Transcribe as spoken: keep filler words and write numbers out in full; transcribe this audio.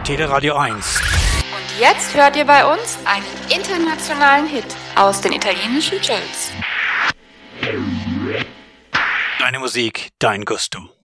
Teleradio eins. Und jetzt hört ihr bei uns einen internationalen Hit aus den italienischen Charts. Deine Musik, dein Gusto.